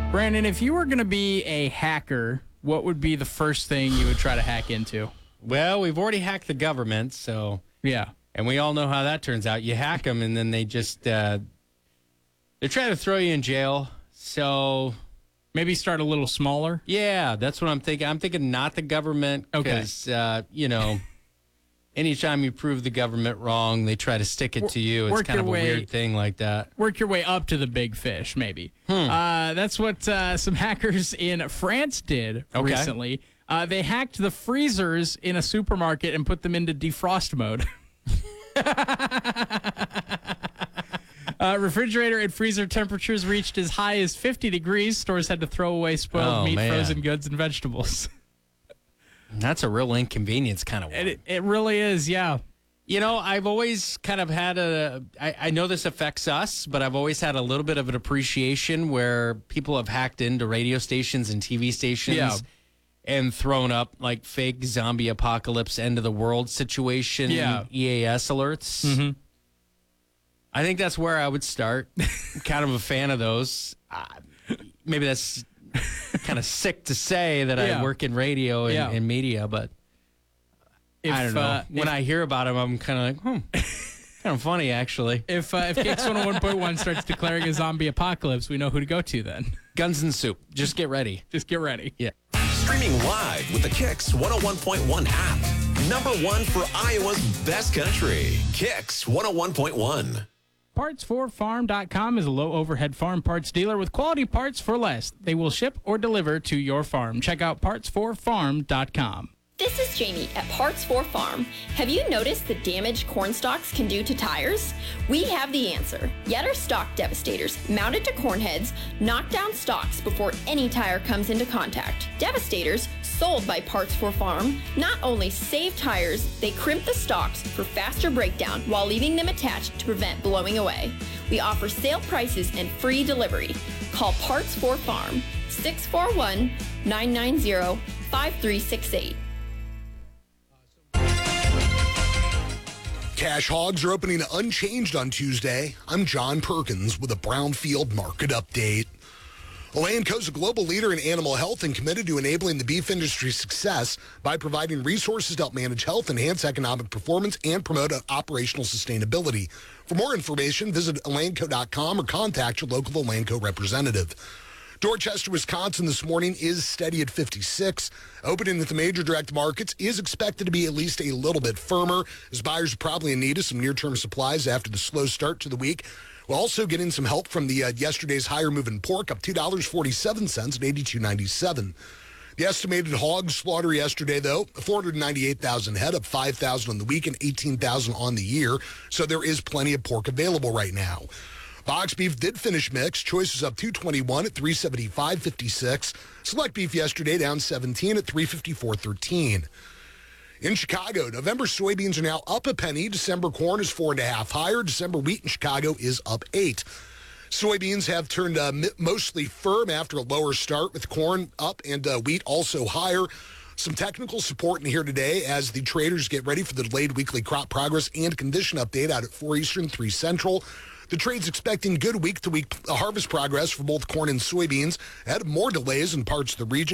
Brandon, if you were going to be a hacker, what would be the first thing you would try to hack into? Well, we've already hacked the government, so Yeah. and we all know how that turns out. You hack them, and then they just they're trying to throw you in jail. So Maybe start a little smaller. yeah, that's what I'm thinking. I'm thinking not the government because anytime you prove the government wrong, they try to stick it to you. It's Work kind of a your way- weird thing like that. Work your way up to the big fish, maybe. That's what some hackers in France did Okay. recently. They hacked the freezers in a supermarket and put them into defrost mode. Refrigerator and freezer temperatures reached as high as 50 degrees. Stores had to throw away spoiled meat, man. frozen goods, and vegetables. That's a real inconvenience kind of one. It really is, yeah. You know, I've always kind of had I know this affects us, but I've always had a little bit of an appreciation where people have hacked into radio stations and TV stations Yeah. and thrown up like fake zombie apocalypse, end of the world situation, Yeah. EAS alerts. Mm-hmm. I think that's where I would start. I'm kind of a fan of those. Maybe that's kind of sick to say that Yeah. I work in radio and media, but I don't know. When I hear about them, I'm kind of like, kind of funny, actually. If Kicks 101.1 starts declaring a zombie apocalypse, we know who to go to then. Guns and soup. Just get ready. Just get ready. Yeah. Streaming live with the Kicks 101.1 app. Number one for Iowa's best country. Kicks 101.1. Parts4Farm.com is a low overhead farm parts dealer with quality parts for less. They will ship or deliver to your farm. Check out Parts4Farm.com. This is Jamie at Parts 4 Farm. Have you noticed the damage corn stalks can do to tires? We have the answer. Yetter Stock Devastators, mounted to corn heads, knock down stalks before any tire comes into contact. Devastators, sold by Parts 4 Farm, not only save tires, they crimp the stalks for faster breakdown while leaving them attached to prevent blowing away. We offer sale prices and free delivery. Call Parts 4 Farm, 641-990-5368. Cash hogs are opening unchanged on Tuesday. I'm John Perkins with a Brownfield market update. Elanco is a global leader in animal health and committed to enabling the beef industry's success by providing resources to help manage health, enhance economic performance, and promote operational sustainability. For more information, visit Elanco.com or contact your local Elanco representative. Dorchester, Wisconsin this morning is steady at 56. Opening at the major direct markets is expected to be at least a little bit firmer, as buyers are probably in need of some near-term supplies after the slow start to the week. We're also getting some help from the yesterday's higher moving pork, up $2.47 at $82.97. The estimated hog slaughter yesterday, though, 498,000 head, up 5,000 on the week and 18,000 on the year. So there is plenty of pork available right now. Box beef did finish mixed. Choices up $2.21 at $375.56. Select beef yesterday down 17 at $354.13. In Chicago, November soybeans are now up a penny. December corn is 4.5 higher. December wheat in Chicago is up 8. Soybeans have turned mostly firm after a lower start, with corn up and wheat also higher. Some technical support in here today as the traders get ready for the delayed weekly crop progress and condition update out at 4 Eastern, 3 Central. The trade's expecting good week-to-week harvest progress for both corn and soybeans. Ahead of more delays in parts of the region.